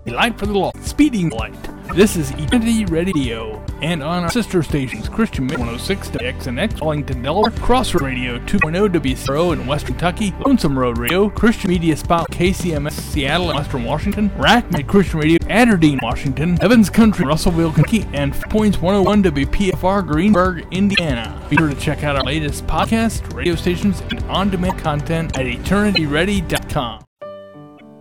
light for the lost, speeding light. This is Eternity Radio, and on our sister stations, Christian 106 WXNX, Arlington, Delaware, Crossroad Radio 2.0 WCRO in West Kentucky, Lonesome Road Radio, Christian Media Spot KCMS Seattle and Western Washington, Rackman Christian Radio Aberdeen, Washington, Evans Country, Russellville, Kentucky, and Points 101 WPFR Greenberg, Indiana. Be sure to check out our latest podcast, radio stations, and on-demand content at eternityready.com.